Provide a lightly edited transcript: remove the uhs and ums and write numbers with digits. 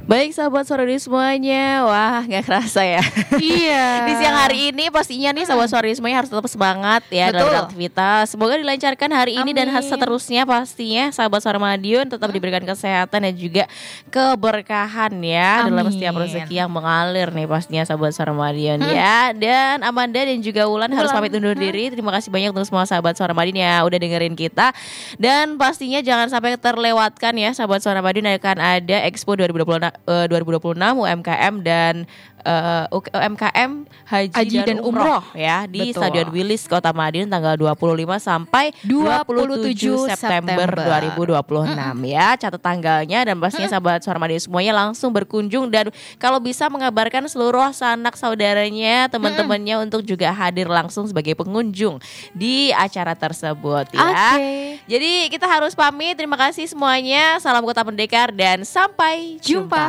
Baik sahabat Suara semuanya, wah nggak kerasa ya. Iya. Di siang hari ini pastinya nih sahabat Suara semuanya harus tetap semangat ya dalam Betul. beraktivitas. Semoga dilancarkan hari ini dan Amin. seterusnya pastinya sahabat Suara Madiun tetap diberikan kesehatan dan juga keberkahan ya dalam Amin. setiap rezeki yang mengalir nih pastinya sahabat Suara Madiun ya. Dan Amanda dan juga Wulan harus pamit undur diri. Terima kasih banyak untuk semua sahabat Suara Madiun ya udah dengerin kita. Dan pastinya jangan sampai terlewatkan ya sahabat Suara Madiun, akan ada Expo 2026 UMKM dan UMKM Haji dan Umroh ya di Betul. Stadion Wilis Kota Madiun tanggal 25 sampai 27 September 2026 ya. Catat tanggalnya dan pastinya sahabat Suara Madiun semuanya langsung berkunjung dan kalau bisa mengabarkan seluruh sanak saudaranya, teman-temannya untuk juga hadir langsung sebagai pengunjung di acara tersebut ya. Oke. Jadi kita harus pamit. Terima kasih semuanya. Salam Kota Pendekar dan sampai Jumpa.